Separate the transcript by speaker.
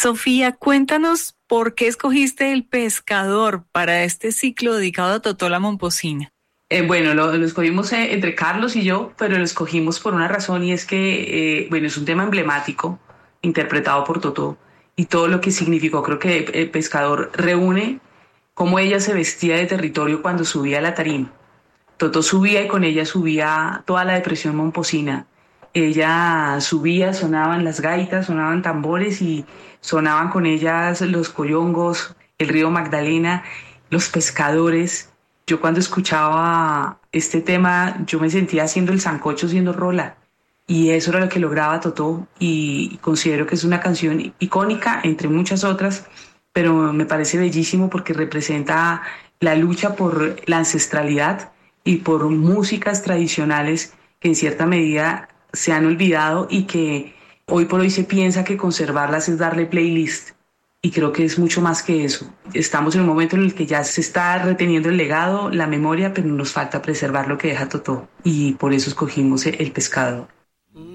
Speaker 1: Sofía, cuéntanos por qué escogiste El Pescador para este ciclo dedicado a Totó la Momposina.
Speaker 2: Bueno, lo escogimos entre Carlos y yo, pero lo escogimos por una razón y es que, bueno, es un tema emblemático interpretado por Totó y todo lo que significó. Creo que el pescador reúne cómo ella se vestía de territorio cuando subía a la tarima. Totó subía y con ella subía toda la depresión momposina. Ella subía, sonaban las gaitas, sonaban tambores y sonaban con ellas los coyongos, el río Magdalena, los pescadores. Yo cuando escuchaba este tema, yo me sentía haciendo el sancocho, siendo rola. Y eso era lo que lograba Totó y considero que es una canción icónica entre muchas otras, pero me parece bellísimo porque representa la lucha por la ancestralidad y por músicas tradicionales que en cierta medida se han olvidado y que hoy por hoy se piensa que conservarlas es darle playlist. Y creo que es mucho más que eso. Estamos en un momento en el que ya se está reteniendo el legado, la memoria, pero nos falta preservar lo que deja Totó. Y por eso escogimos el pescador.